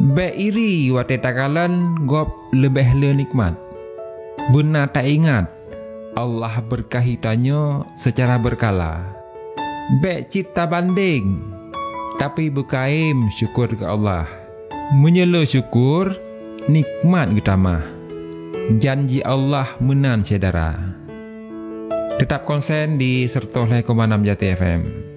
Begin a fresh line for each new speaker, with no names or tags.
Be iri wate takalan gop lebih le nikmat. Benar tak ingat Allah berkahi tanya secara berkala. Be cipta banding tapi berkaim syukur ke Allah. Menyela syukur nikmat getamah. Janji Allah menan saudara. Tetap konsen di 105,6 Jati FM.